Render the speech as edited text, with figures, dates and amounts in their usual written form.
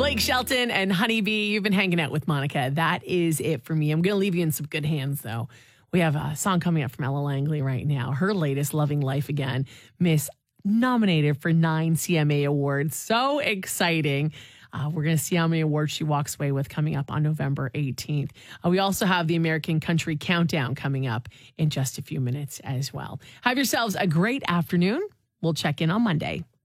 Blake Shelton and Honeybee, you've been hanging out with Monica. That is it for me. I'm going to leave you in some good hands, though. We have a song coming up from Ella Langley right now. Her latest, Loving Life Again, nominated for 9 CMA awards. So exciting. We're going to see how many awards she walks away with coming up on November 18th. We also have the American Country Countdown coming up in just a few minutes as well. Have yourselves a great afternoon. We'll check in on Monday.